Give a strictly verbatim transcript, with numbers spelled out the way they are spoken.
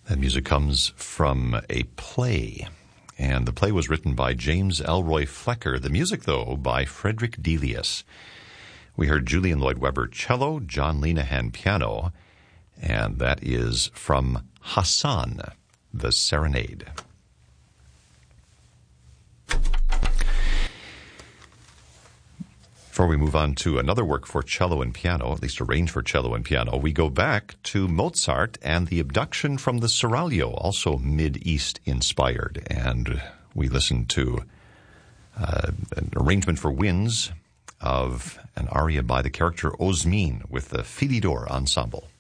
That music comes from a play, and the play was written by James Elroy Flecker. The music, though, by Frederick Delius. We heard Julian Lloyd Webber cello, John Linehan piano, and that is from Hassan, the Serenade. Before we move on to another work for cello and piano, at least arranged for cello and piano, we go back to Mozart and the Abduction from the Seraglio, also Mid-East inspired. And we listen to uh, an arrangement for winds of an aria by the character Osmin with the Philidor Ensemble.